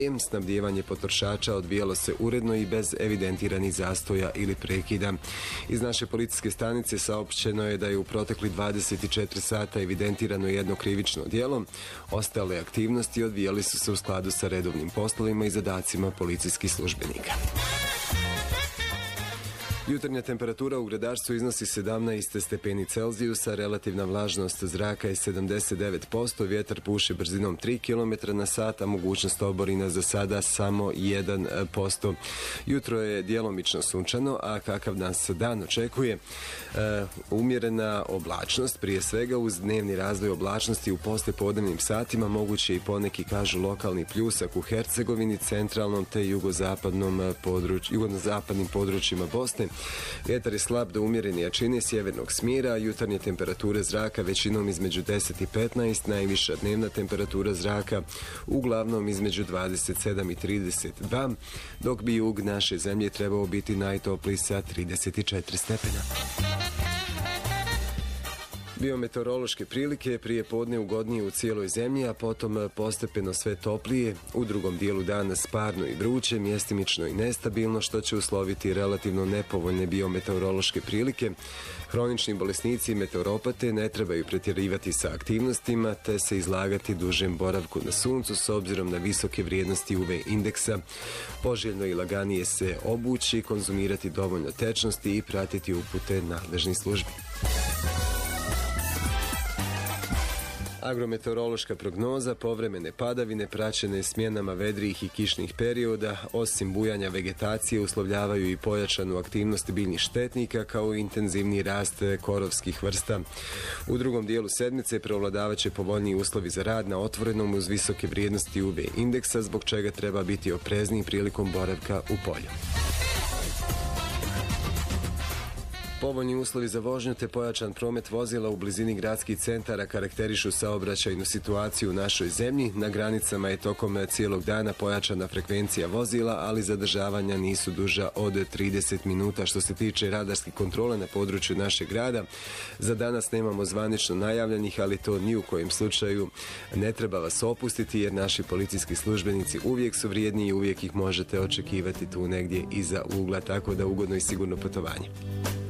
Snabdijevanje potrošača odvijalo se uredno i bez evidentiranih zastoja ili prekida. Iz naše policijske stanice saopćeno je da je u protekli 24 sata evidentirano jedno krivično djelo. Ostale aktivnosti odvijali su se u skladu sa redovnim poslovima i zadacima policijskih službenika. Jutarnja temperatura u Gradačcu iznosi 17 stepeni Celzijusa, relativna vlažnost zraka je 79%, vjetar puše brzinom 3 km na sat, a mogućnost oborina za sada samo 1%. Jutro je djelomično sunčano, a kakav nas dan očekuje? Umjerena oblačnost, prije svega uz dnevni razvoj oblačnosti u poslijepodnevnim satima, moguće i poneki, kažu, lokalni pljusak u Hercegovini, centralnom te jugozapadnim područjima Bosne. Vjetar je slab do umjerene jačine sjevernog smjera, jutarnje temperature zraka većinom između 10 i 15, najviša dnevna temperatura zraka uglavnom između 27 i 32, dok bi jug naše zemlje trebao biti najtopliji sa 34 stepena. Biometeorološke prilike prije podne ugodnije u cijeloj zemlji, a potom postepeno sve toplije, u drugom dijelu dana sparno i vruće, mjestimično i nestabilno, što će usloviti relativno nepovoljne biometeorološke prilike. Hronični bolesnici i meteoropate ne trebaju pretjerivati sa aktivnostima te se izlagati dužem boravku na suncu s obzirom na visoke vrijednosti UV indeksa. Poželjno i laganije se obući, konzumirati dovoljno tečnosti i pratiti upute nadležnih službi. Agrometeorološka prognoza: povremene padavine praćene smjenama vedrijih i kišnih perioda, osim bujanja vegetacije, uslovljavaju i pojačanu aktivnost biljnih štetnika kao i intenzivni rast korovskih vrsta. U drugom dijelu sedmice prevladavaće povoljniji uslovi za rad na otvorenom uz visoke vrijednosti UV indeksa, zbog čega treba biti oprezniji prilikom boravka u polju. Povoljni uslovi za vožnju te pojačan promet vozila u blizini gradskih centara karakterišu saobraćajnu situaciju u našoj zemlji. Na granicama je tokom cijelog dana pojačana frekvencija vozila, ali zadržavanja nisu duža od 30 minuta. Što se tiče radarskih kontrole na području našeg grada, za danas nemamo zvanično najavljenih, ali to ni u kojem slučaju ne treba vas opustiti, jer naši policijski službenici uvijek su vrijedni i uvijek ih možete očekivati tu negdje iza ugla, tako da ugodno i sigurno putovanje.